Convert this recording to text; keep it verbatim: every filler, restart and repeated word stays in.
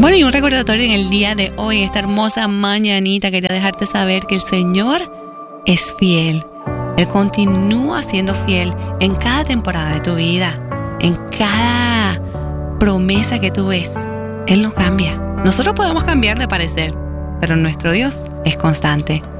Bueno, y un recordatorio en el día de hoy, en esta hermosa mañanita, quería dejarte saber que el Señor es fiel. Él continúa siendo fiel en cada temporada de tu vida, en cada promesa que tú ves. Él no cambia. Nosotros podemos cambiar de parecer, pero nuestro Dios es constante.